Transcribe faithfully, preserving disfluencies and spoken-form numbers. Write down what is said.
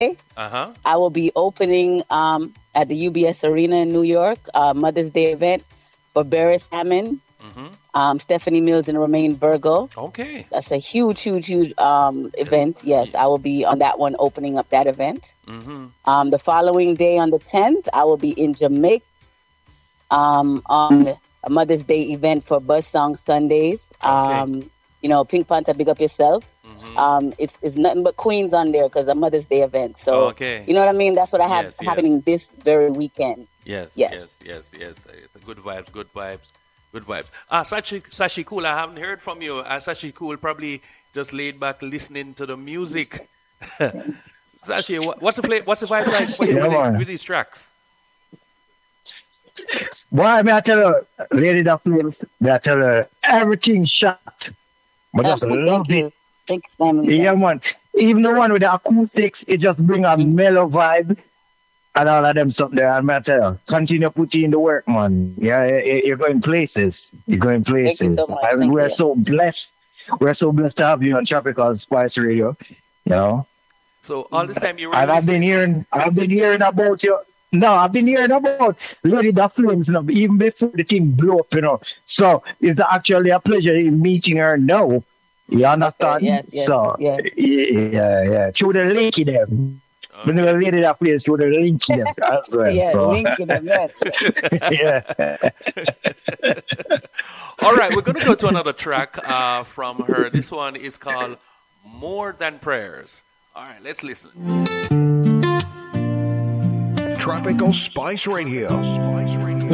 Uh-huh. I will be opening um, at the U B S Arena in New York, uh, Mother's Day event for Barris Hammond, Mm-hmm. um, Stephanie Mills, and Romaine Virgo. Okay. That's a huge, huge, huge um, event. Yes, I will be on that one, opening up that event. Mm-hmm. Um, the following day, on the tenth, I will be in Jamaica um, on a Mother's Day event for Buzzsong Sundays. Um, you know, Pink Panther, big up yourself. Mm-hmm. Um, it's it's nothing but queens on there because a Mother's Day event. So, Okay. you know what I mean? That's what I have Yes, yes. happening this very weekend. Yes, Yes. yes, yes, yes. It's a good vibes, good vibes, good vibes. Ah, Sashi, Sashi Cool, I haven't heard from you. Uh, Sashi Cool probably just laid back listening to the music. Sashi, what, what's the play, what's the vibe like for you Yeah, with, man. the, with these tracks? Boy, may I tell you, Lady Da Flames, may I tell you, everything shot. But just Oh, love thank it. you. Thanks, family. Yeah, man. Even the one with the acoustics, it just bring a Mm. mellow vibe and all of them stuff there. And may I tell you, continue putting in the work, man. Yeah, you- you- you're going places. You're going Thank you places. so much. I mean, Thank we're you. so blessed. We're so blessed to have you on Tropical Spice Radio. You know? So all this time you were And I've listening. been hearing, I've been hearing about you. No, I've been hearing about Lady Da Flames, you know, even before the thing blew up, you know. So it's actually a pleasure in meeting her now. You understand? Yes, yes, so yes. yeah, yeah. Through the linky them. When the Lady Da Flames through the linky them as well. Yeah, so. linking them. Yes. yeah. All right, we're going to go to another track uh, from her. This one is called More Than Prayers. All right, let's listen. Tropical Spice Radio.